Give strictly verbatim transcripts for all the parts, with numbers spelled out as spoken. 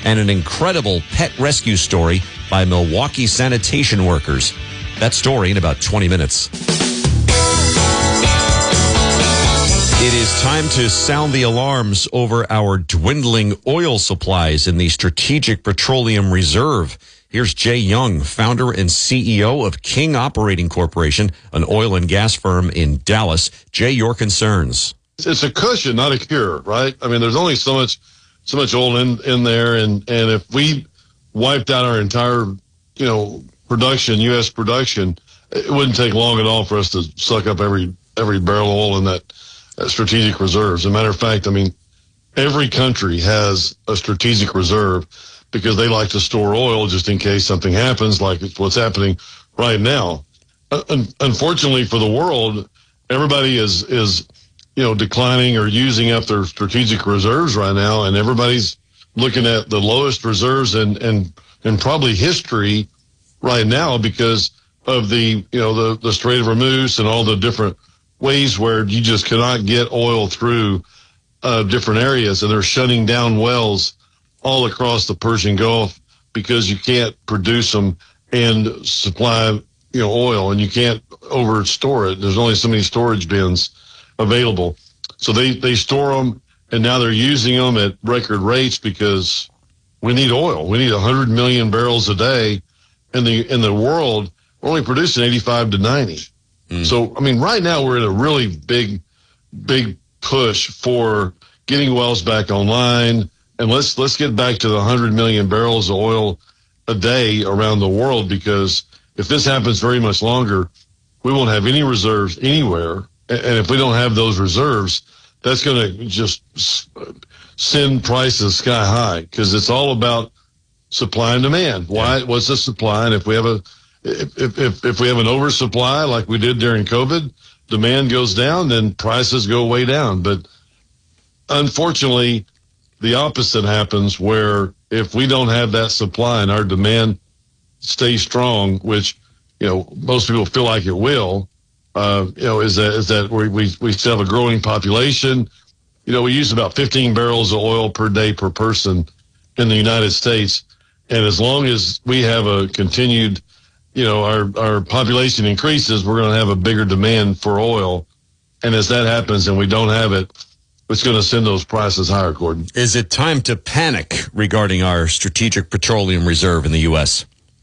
and an incredible pet rescue story by Milwaukee sanitation workers. That story in about twenty minutes. It is time to sound the alarms over our dwindling oil supplies in the Strategic Petroleum Reserve. Here's Jay Young, founder and C E O of King Operating Corporation, an oil and gas firm in Dallas. Jay, your concerns. It's a cushion, not a cure, right? I mean, there's only so much, so much oil in, in there. And, and if we wiped out our entire, you know, production, U S production, it wouldn't take long at all for us to suck up every, every barrel of oil in that uh, strategic reserves. As a matter of fact, I mean, every country has a strategic reserve because they like to store oil just in case something happens, like what's happening right now. Uh, un- unfortunately for the world, everybody is, is, you know, declining or using up their strategic reserves right now, and everybody's looking at the lowest reserves and and and probably history right now because of the, you know, the, the Strait of Hormuz and all the different ways where you just cannot get oil through uh, different areas, and they're shutting down wells all across the Persian Gulf because you can't produce them and supply, you know, oil, and you can't over store it. There's only so many storage bins available. So they, they store them, and now they're using them at record rates because we need oil. We need one hundred million barrels a day. In the in the world, we're only producing eighty-five to ninety. Mm. So, I mean, right now we're in a really big, big push for getting wells back online. And let's let's get back to the one hundred million barrels of oil a day around the world, because if this happens very much longer, we won't have any reserves anywhere. And if we don't have those reserves, that's going to just send prices sky high, because it's all about supply and demand. Why? What's the supply? And if we have a if, if if we have an oversupply like we did during COVID, demand goes down, then prices go way down. But unfortunately, the opposite happens, where if we don't have that supply and our demand stays strong, which, you know, most people feel like it will. Uh, you know, is that is that we, we we still have a growing population. You know, we use about fifteen barrels of oil per day per person in the United States, and as long as we have a continued, you know, our our population increases, we're going to have a bigger demand for oil, and as that happens and we don't have it, it's going to send those prices higher, Gordon. Is it time to panic regarding our Strategic Petroleum Reserve in the U S?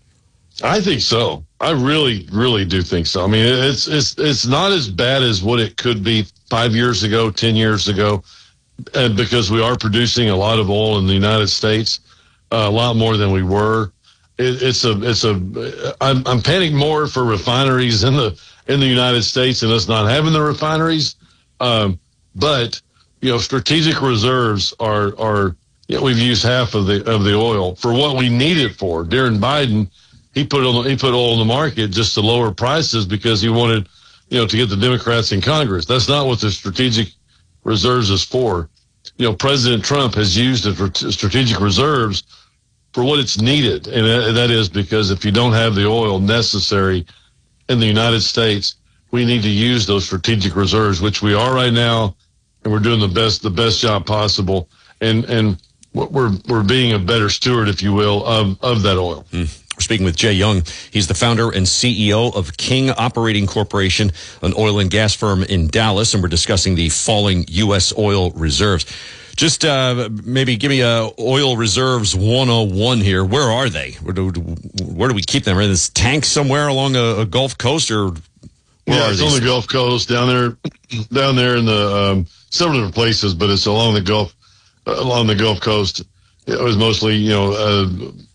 I think so. I really, really do think so. I mean, it's it's it's not as bad as what it could be five years ago, ten years ago, and because we are producing a lot of oil in the United States, uh, a lot more than we were. It, it's a it's a. I'm I'm panicking more for refineries in the in the United States and us not having the refineries, um, but you know, strategic reserves are are. You know, we've used half of the of the oil for what we need it for. During Biden, He put on, he put oil in the market just to lower prices because he wanted, you know, to get the Democrats in Congress. That's not what the strategic reserves is for. You know, President Trump has used it for strategic reserves for what it's needed, and that is because if you don't have the oil necessary in the United States, we need to use those strategic reserves, which we are right now, and we're doing the best the best job possible, and and we're we're being a better steward, if you will, of of that oil. Mm. We're speaking with Jay Young. He's the founder and C E O of King Operating Corporation, an oil and gas firm in Dallas, and we're discussing the falling U S oil reserves. Just uh, maybe give me a oil reserves one oh one here. Where are they? Where do, where do we keep them? Are in this tank somewhere along a, a Gulf Coast, or where yeah, are it's these? on the Gulf Coast, down there, down there in the um, several different places, but it's along the Gulf, uh, along the Gulf Coast. It was mostly, you know, uh,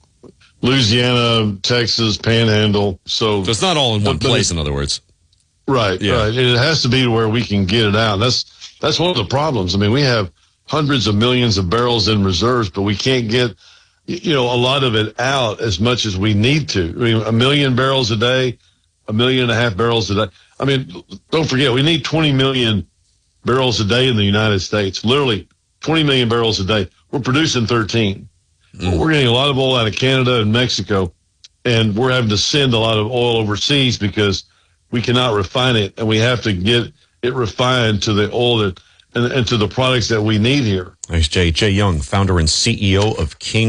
Louisiana, Texas, Panhandle. So, so it's not all in one but, place, but it, in other words. Right, yeah. right. It has to be to where we can get it out. That's that's one of the problems. I mean, we have hundreds of millions of barrels in reserves, but we can't get, you know, a lot of it out as much as we need to. I mean, a million barrels a day, a million and a half barrels a day. I mean, don't forget, we need twenty million barrels a day in the United States. Literally twenty million barrels a day. We're producing thirteen. Mm. We're getting a lot of oil out of Canada and Mexico, and we're having to send a lot of oil overseas because we cannot refine it, and we have to get it refined to the oil that and, and to the products that we need here. Thanks, Jay. Jay Young, founder and C E O of King